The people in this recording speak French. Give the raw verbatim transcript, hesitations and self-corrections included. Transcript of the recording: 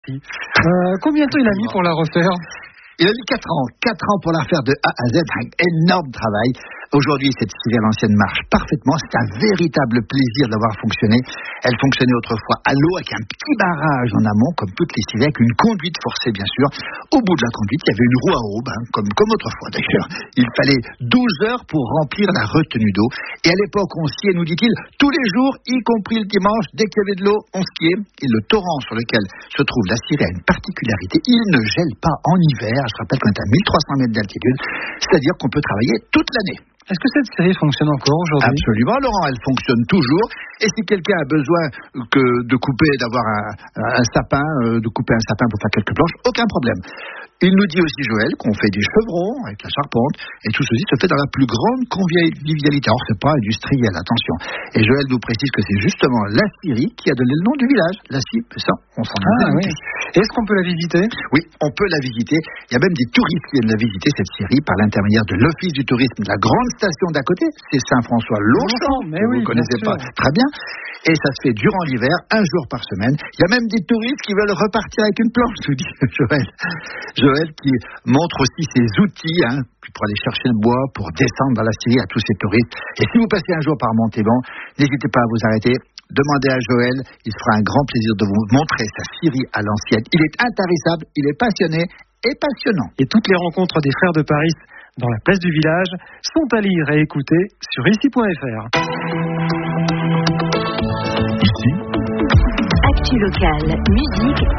partie. Euh, combien de temps il a mis pour la refaire ? Il a mis quatre ans, quatre ans pour la refaire de A à Z, un énorme travail. Aujourd'hui, cette scierie à l'ancienne marche parfaitement. C'est un véritable plaisir de l'avoir fonctionné. Elle fonctionnait autrefois à l'eau avec un petit barrage en amont, comme toutes les scieries, avec une conduite forcée, bien sûr. Au bout de la conduite, il y avait une roue à aube, hein, comme, comme autrefois d'ailleurs. Il fallait douze heures pour remplir la retenue d'eau. Et à l'époque, on sciait, nous dit-il, tous les jours, y compris le dimanche, dès qu'il y avait de l'eau, on sciait. Et le torrent sur lequel se trouve la scierie a une particularité. Il ne gèle pas en hiver. Je rappelle qu'on est à mille trois cents mètres d'altitude. C'est-à-dire qu'on peut travailler toute l'année. Est-ce que cette scierie fonctionne encore aujourd'hui ? Absolument, Laurent, elle fonctionne toujours. Et si quelqu'un a besoin que de couper, d'avoir un, un sapin, euh, de couper un sapin pour faire quelques planches, aucun problème. Il nous dit aussi, Joël, qu'on fait des chevrons avec la charpente, et tout ceci se fait dans la plus grande convivialité. Alors, c'est pas industriel, attention. Et Joël nous précise que c'est justement la scierie qui a donné le nom du village. La scierie, ça, on s'en a ah, oui. Est-ce qu'on peut la visiter ? Oui, on peut la visiter. Il y a même des touristes qui viennent la visiter, cette scierie, par l'intermédiaire de l'Office du tourisme de la grande station d'à côté. C'est Saint-François-Longchamp, mais que oui, vous ne connaissez pas sûr. très bien. Et ça se fait durant l'hiver, un jour par semaine. Il y a même des touristes qui veulent repartir avec une planche, nous dit Joël. Joël qui montre aussi ses outils, hein, pour aller chercher le bois, pour descendre dans la scierie à tous ces touristes. Et si vous passez un jour par Montauban, n'hésitez pas à vous arrêter. Demandez à Joël, il se fera un grand plaisir de vous montrer sa scierie à l'ancienne. Il est intarissable, il est passionné et passionnant. Et toutes les rencontres des Frères de Paris dans la place du village sont à lire et écouter sur ici point f r. Actu locale, musique